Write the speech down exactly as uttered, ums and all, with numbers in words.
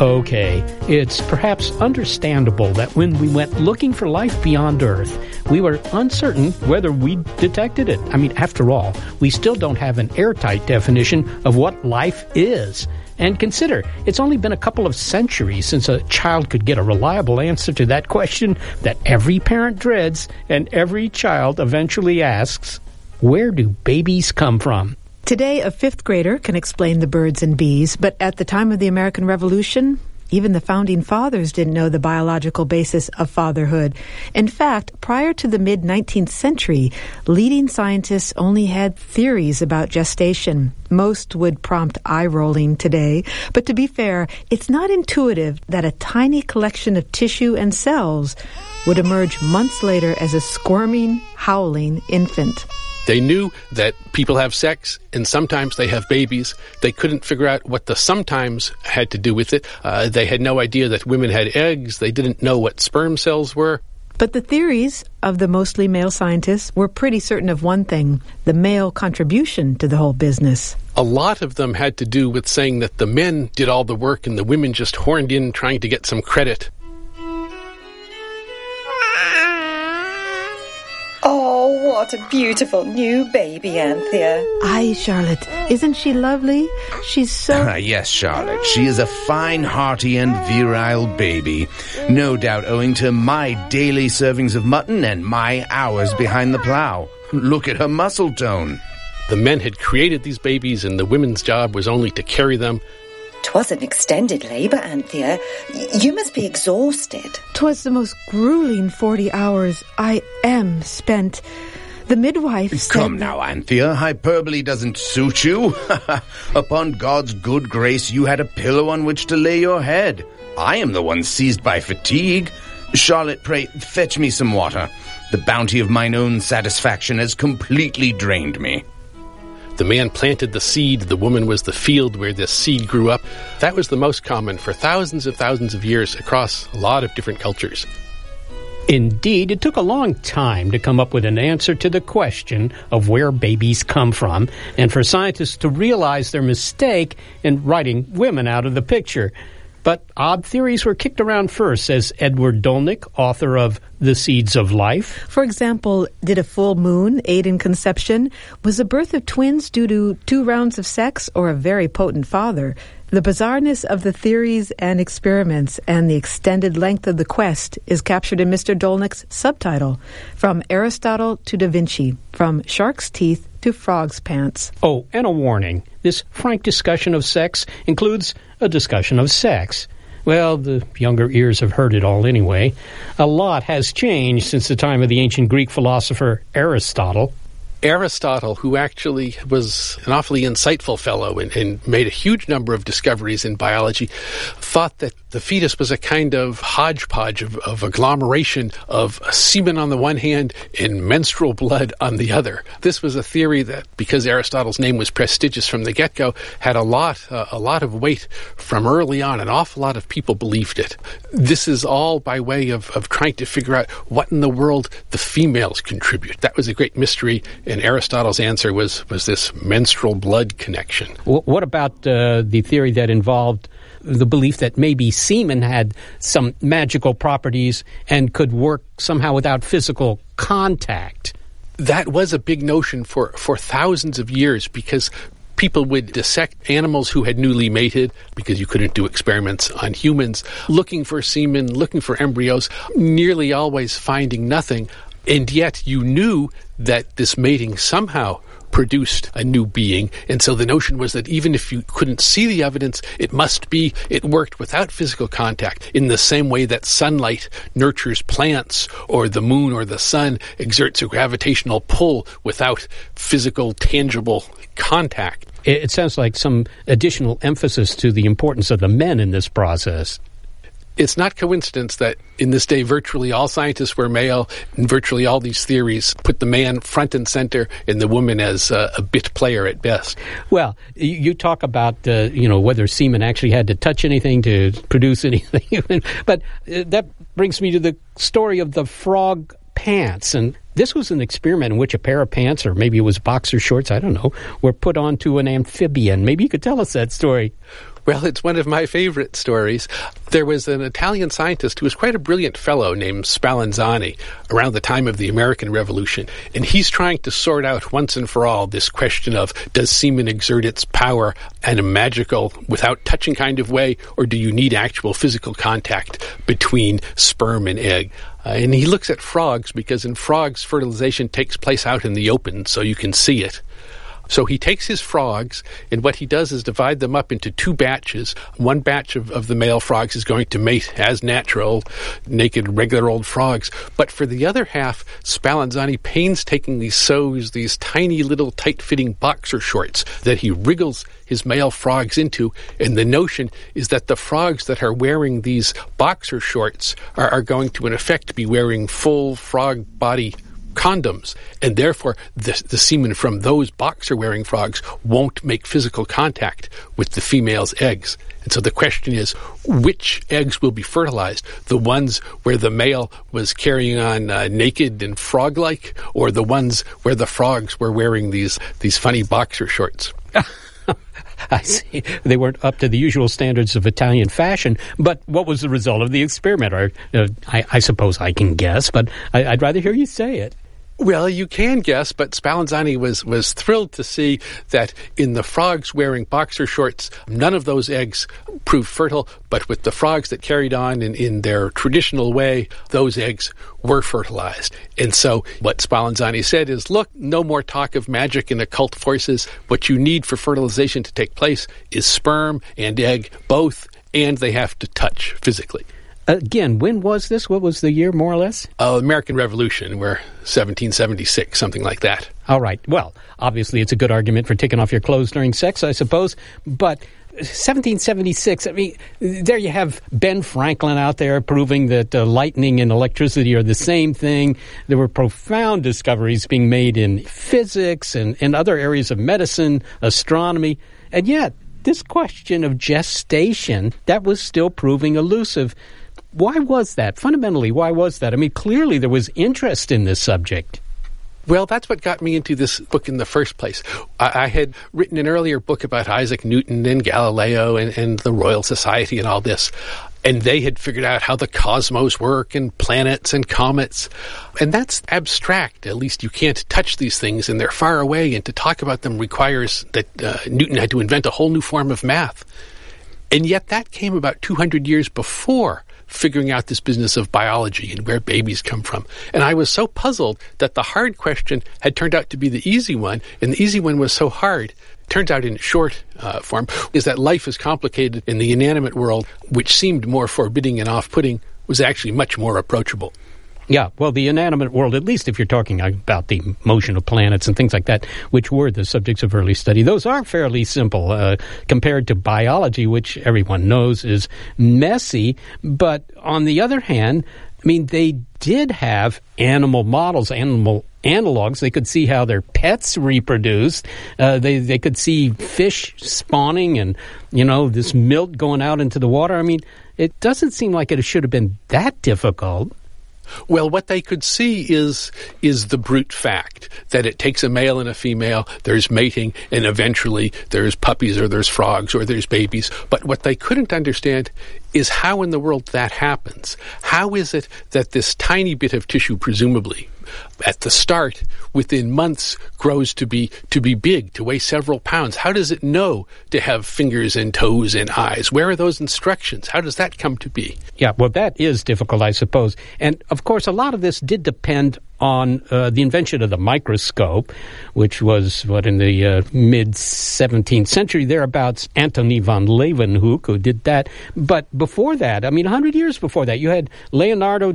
Okay, it's perhaps understandable that when we went looking for life beyond Earth, we were uncertain whether we detected it. I mean, after all, we still don't have an airtight definition of what life is. And consider, it's only been a couple of centuries since a child could get a reliable answer to that question that every parent dreads and every child eventually asks, where do babies come from? Today, a fifth grader can explain the birds and bees, but at the time of the American Revolution, even the founding fathers didn't know the biological basis of fatherhood. In fact, prior to the mid-nineteenth century, leading scientists only had theories about gestation. Most would prompt eye-rolling today, but to be fair, it's not intuitive that a tiny collection of tissue and cells would emerge months later as a squirming, howling infant. They knew that people have sex, and sometimes they have babies. They couldn't figure out what the sometimes had to do with it. Uh, they had no idea that women had eggs. They didn't know what sperm cells were. But the theories of the mostly male scientists were pretty certain of one thing, the male contribution to the whole business. A lot of them had to do with saying that the men did all the work and the women just horned in trying to get some credit. Oh, what a beautiful new baby, Anthea. Aye, Charlotte. Isn't she lovely? She's so... Yes, Charlotte. She is a fine, hearty, and virile baby. No doubt owing to my daily servings of mutton and my hours behind the plow. Look at her muscle tone. The men had created these babies, and the women's job was only to carry them. 'Twas an extended labour, Anthea. Y- you must be exhausted. 'Twas the most grueling forty hours I am spent. The midwife said... Come now, Anthea, hyperbole doesn't suit you. Upon God's good grace, you had a pillow on which to lay your head. I am the one seized by fatigue. Charlotte, pray, fetch me some water. The bounty of mine own satisfaction has completely drained me. The man planted the seed, the woman was the field where this seed grew up. That was the most common for thousands and thousands of years across a lot of different cultures. Indeed, it took a long time to come up with an answer to the question of where babies come from, and for scientists to realize their mistake in writing women out of the picture. But odd theories were kicked around first, says Edward Dolnick, author of The Seeds of Life. For example, did a full moon aid in conception? Was the birth of twins due to two rounds of sex or a very potent father? The bizarreness of the theories and experiments and the extended length of the quest is captured in Mister Dolnick's subtitle, From Aristotle to Da Vinci, From Shark's Teeth to Frog's Pants. Oh, and a warning. This frank discussion of sex includes a discussion of sex. Well, the younger ears have heard it all anyway. A lot has changed since the time of the ancient Greek philosopher Aristotle. Aristotle, who actually was an awfully insightful fellow and, and made a huge number of discoveries in biology, thought that the fetus was a kind of hodgepodge of, of agglomeration of semen on the one hand and menstrual blood on the other. This was a theory that, because Aristotle's name was prestigious from the get-go, had a lot, uh, a lot of weight from early on. An awful lot of people believed it. This is all by way of, of trying to figure out what in the world the females contribute. That was a great mystery. And Aristotle's answer was, was this menstrual blood connection. What about uh, the theory that involved the belief that maybe semen had some magical properties and could work somehow without physical contact? That was a big notion for, for thousands of years, because people would dissect animals who had newly mated, because you couldn't do experiments on humans, looking for semen, looking for embryos, nearly always finding nothing. And yet you knew that this mating somehow produced a new being. And so the notion was that even if you couldn't see the evidence, it must be, it worked without physical contact, in the same way that sunlight nurtures plants, or the moon or the sun exerts a gravitational pull without physical, tangible contact. It sounds like some additional emphasis to the importance of the men in this process. It's not coincidence that in this day virtually all scientists were male, and virtually all these theories put the man front and center and the woman as a, a bit player at best. Well, you talk about uh, you know whether semen actually had to touch anything to produce anything, but uh, that brings me to the story of the frog pants. And this was an experiment in which a pair of pants, or maybe it was boxer shorts, I don't know, were put onto an amphibian. Maybe you could tell us that story. Well, it's one of my favorite stories. There was an Italian scientist who was quite a brilliant fellow named Spallanzani around the time of the American Revolution, and he's trying to sort out once and for all this question of, does semen exert its power in a magical, without touching kind of way, or do you need actual physical contact between sperm and egg? Uh, and he looks at frogs, because in frogs, fertilization takes place out in the open, so you can see it. So he takes his frogs, and what he does is divide them up into two batches. One batch of, of the male frogs is going to mate as natural, naked, regular old frogs. But for the other half, Spallanzani painstakingly sews these tiny little tight-fitting boxer shorts that he wriggles his male frogs into. And the notion is that the frogs that are wearing these boxer shorts are, are going to, in effect, be wearing full frog body condoms, and therefore the, the semen from those boxer-wearing frogs won't make physical contact with the female's eggs. And so the question is, which eggs will be fertilized? The ones where the male was carrying on uh, naked and frog-like, or the ones where the frogs were wearing these, these funny boxer shorts? I see. They weren't up to the usual standards of Italian fashion. But what was the result of the experiment? Or, uh, I, I suppose I can guess, but I, I'd rather hear you say it. Well, you can guess, but Spallanzani was, was thrilled to see that in the frogs wearing boxer shorts, none of those eggs proved fertile, but with the frogs that carried on in, in their traditional way, those eggs were fertilized. And so what Spallanzani said is, look, no more talk of magic and occult forces. What you need for fertilization to take place is sperm and egg, both, and they have to touch physically. Again, when was this? What was the year, more or less? Uh, American Revolution, where seventeen seventy-six, something like that. All right. Well, obviously it's a good argument for taking off your clothes during sex, I suppose. But seventeen seventy-six, I mean, there you have Ben Franklin out there proving that uh, lightning and electricity are the same thing. There were profound discoveries being made in physics and, and other areas of medicine, astronomy. And yet, this question of gestation, that was still proving elusive. Why was that? Fundamentally, why was that? I mean, clearly there was interest in this subject. Well, that's what got me into this book in the first place. I, I had written an earlier book about Isaac Newton and Galileo and, and the Royal Society and all this. And they had figured out how the cosmos work and planets and comets. And that's abstract. At least you can't touch these things, and they're far away. And to talk about them requires that uh, Newton had to invent a whole new form of math. And yet that came about two hundred years before figuring out this business of biology and where babies come from. And I was so puzzled that the hard question had turned out to be the easy one, and the easy one was so hard. Turns out in short uh, form is that life is complicated in the inanimate world, which seemed more forbidding and off-putting, was actually much more approachable. Yeah, well, the inanimate world, at least if you're talking about the motion of planets and things like that, which were the subjects of early study, those are fairly simple uh, compared to biology, which everyone knows is messy. But on the other hand, I mean, they did have animal models, animal analogs. They could see how their pets reproduced. Uh, they they could see fish spawning and, you know, this milk going out into the water. I mean, it doesn't seem like it should have been that difficult. Well, what they could see is is the brute fact that it takes a male and a female, there's mating, and eventually there's puppies or there's frogs or there's babies. But what they couldn't understand is how in the world that happens. How is it that this tiny bit of tissue, presumably, at the start, within months, grows to be to be big, to weigh several pounds? How does it know to have fingers and toes and eyes? Where are those instructions? How does that come to be? Yeah, well, that is difficult, I suppose. And, of course, a lot of this did depend on uh, the invention of the microscope, which was, what, in the uh, mid-seventeenth century, thereabouts, Antony von Leeuwenhoek, who did that. But before that, I mean, one hundred years before that, you had Leonardo